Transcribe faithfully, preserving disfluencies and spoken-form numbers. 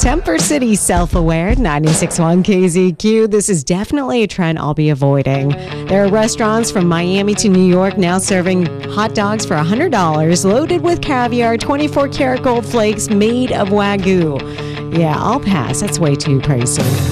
Temper City Self-Aware, ninety-six point one K Z Q. This is definitely a trend I'll be avoiding. There are restaurants from Miami to New York now serving hot dogs for one hundred dollars, loaded with caviar, twenty-four karat gold flakes made of Wagyu. Yeah, I'll pass. That's way too pricey.